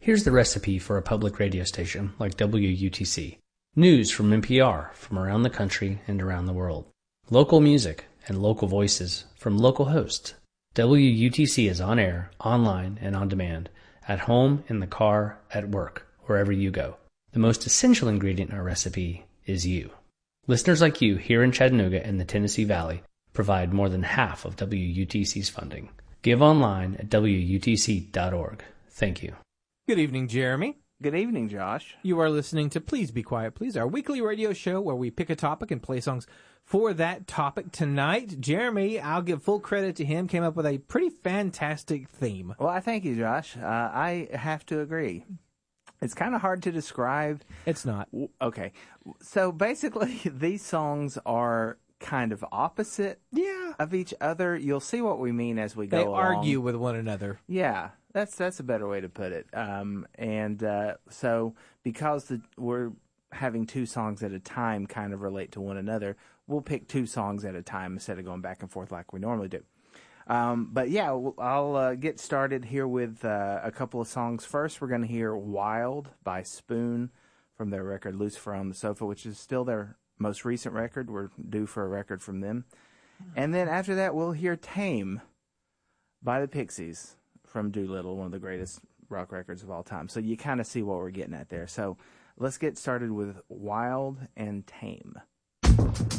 Here's the recipe for a public radio station like WUTC. News from NPR from around the country and around the world. Local music and local voices from local hosts. WUTC is on air, online, and on demand, at home, in the car, at work, wherever you go. The most essential ingredient in our recipe is you. Listeners like you here in Chattanooga and the Tennessee Valley provide more than half of WUTC's funding. Give online at WUTC.org. Thank you. Good evening, Jeremy. Good evening, Josh. You are listening to Please Be Quiet, Please, our weekly radio show where we pick a topic and play songs for that topic. Tonight, Jeremy, I'll give full credit to him, came up with a pretty fantastic theme. Well, I thank you, Josh. I have to agree. It's kind of hard to describe. It's not. Okay. So basically, these songs are kind of opposite of each other. You'll see what we mean as we go along. They argue with one another. Yeah. That's a better way to put it. So because we're having two songs at a time kind of relate to one another, we'll pick two songs at a time instead of going back and forth like we normally do. But yeah, I'll get started here with a couple of songs. First, we're going to hear Wild by Spoon from their record Lucifer on the Sofa, which is still their most recent record. We're due for a record from them. And then after that, we'll hear Tame by the Pixies from Doolittle, one of the greatest rock records of all time. So you kind of see what we're getting at there. So let's get started with Wild and Tame.